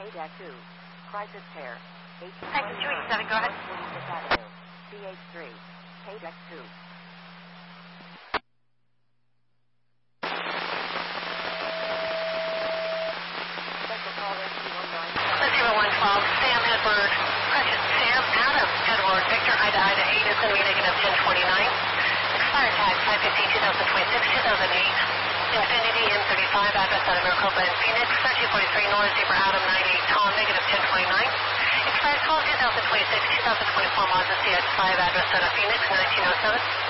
KDAC 2, Crisis Care, Texas 287, go ahead. 46 Avenue, CH3, KDAC 2. Special call rescue 0112, Sam Edward, Precious Sam Adam Edward, Victor Ida Ida 8 is going to be negative 1029. Expire tag 5/15/2026, 2008. Infinity M35, address out of Maricopa and Phoenix, 1343 North Zebra Adam 98 Tom, negative 1029. Expire 12/2026, 2024 Mazda CX5, address out of Phoenix, 1907.